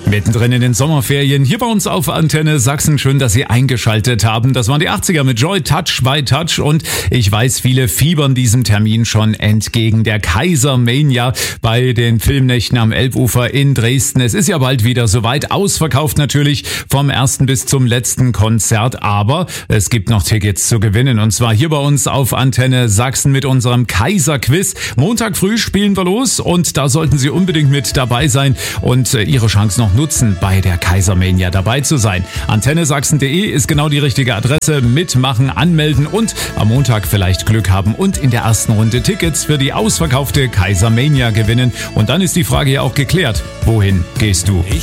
Mittendrin in den Sommerferien, hier bei uns auf Antenne Sachsen. Schön, dass Sie eingeschaltet haben. Das waren die 80er mit Joy, Touch by Touch. Und ich weiß, viele fiebern diesem Termin schon entgegen. Der Kaisermania bei den Filmnächten am Elbufer in Dresden. Es ist ja bald wieder soweit. Ausverkauft natürlich vom ersten bis zum letzten Konzert. Aber es gibt noch Tickets zu gewinnen. Und zwar hier bei uns auf Antenne Sachsen mit unserem Kaiser-Quiz. Montag früh spielen wir los. Und da sollten Sie unbedingt mit dabei sein und Ihre Chance noch nutzen, bei der Kaisermania dabei zu sein. AntenneSachsen.de ist genau die richtige Adresse. Mitmachen, anmelden und am Montag vielleicht Glück haben und in der ersten Runde Tickets für die ausverkaufte Kaisermania gewinnen. Und dann ist die Frage ja auch geklärt. Wohin gehst du?